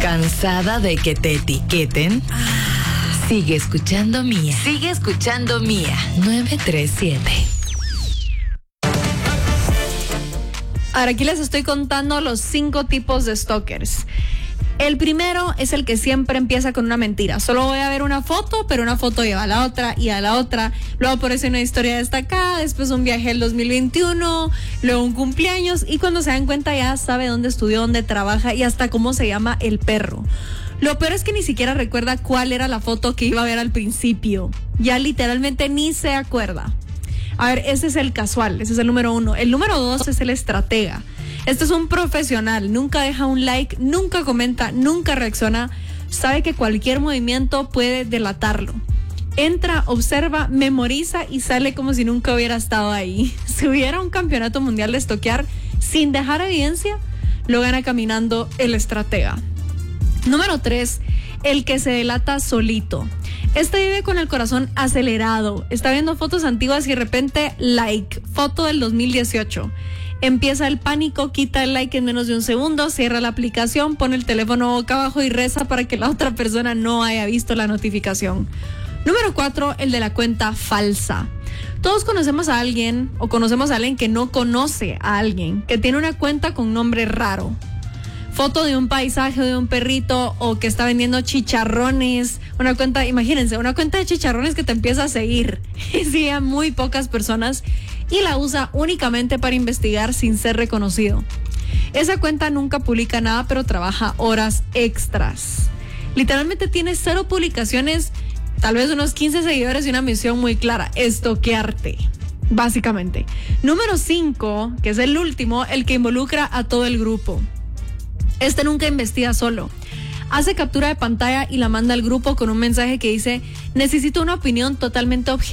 ¿Cansada de que te etiqueten? Sigue escuchando Mía. 937. Ahora aquí les estoy contando los 5 tipos de stalkers. El primero es el que siempre empieza con una mentira. Solo voy a ver una foto, pero una foto lleva a la otra y a la otra. Luego aparece una historia destacada, después un viaje del 2021, luego un cumpleaños, y cuando se dan cuenta ya sabe dónde estudió, dónde trabaja y hasta cómo se llama el perro. Lo peor es que ni siquiera recuerda cuál era la foto que iba a ver al principio. Ya literalmente ni se acuerda. A ver, ese es el casual, ese es el número 1. El número 2 es el estratega. Este es un profesional, nunca deja un like, nunca comenta, nunca reacciona. Sabe que cualquier movimiento puede delatarlo. Entra, observa, memoriza y sale como si nunca hubiera estado ahí. Si hubiera un campeonato mundial de stalkear sin dejar evidencia, lo gana caminando el estratega. Número 3, el que se delata solito. Este vive con el corazón acelerado. Está viendo fotos antiguas y de repente, like, foto del 2018. Empieza el pánico, quita el like en menos de un segundo, cierra la aplicación, pone el teléfono boca abajo y reza para que la otra persona no haya visto la notificación. Número 4, el de la cuenta falsa. Todos conocemos a alguien o conocemos a alguien que no conoce a alguien, que tiene una cuenta con nombre raro. Foto de un paisaje, de un perrito, o que está vendiendo chicharrones. Una cuenta, imagínense, una cuenta de chicharrones que te empieza a seguir. Y sigue a muy pocas personas y la usa únicamente para investigar sin ser reconocido. Esa cuenta nunca publica nada, pero trabaja horas extras. Literalmente tiene 0 publicaciones, tal vez unos 15 seguidores y una misión muy clara: estoquearte. Básicamente. Número 5, que es el último, el que involucra a todo el grupo. Este nunca investiga solo. Hace captura de pantalla y la manda al grupo con un mensaje que dice: necesito una opinión totalmente objetiva